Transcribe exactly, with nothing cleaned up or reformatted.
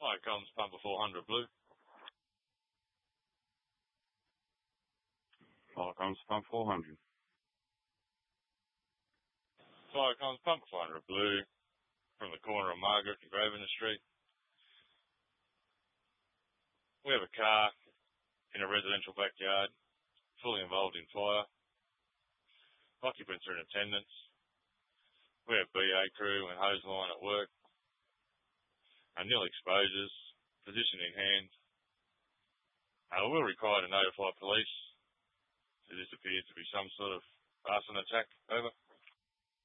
Fire comms, Pumper four hundred Blue. Fire comms, Pump four hundred. Fire comms, Pumper four hundred Blue from the corner of Margaret and Grosvenor Street. We have a car in a residential backyard, fully involved in fire. Occupants are in attendance. We have B A crew and hose line at work. A nil exposures, position in hand. Uh, we'll require to notify police. So this appears to be some sort of arson attack. Over.